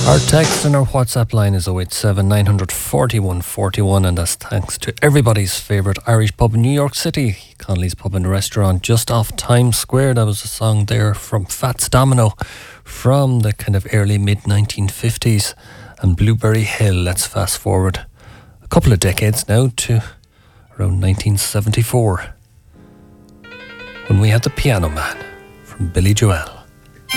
Our text and our WhatsApp line is 087 941 41, and that's thanks to everybody's favourite Irish pub in New York City, Connolly's Pub and Restaurant, just off Times Square. That was a song there from Fats Domino from the kind of early mid-1950s. And Blueberry Hill, let's fast forward a couple of decades now to around 1974, when we had The Piano Man from Billy Joel.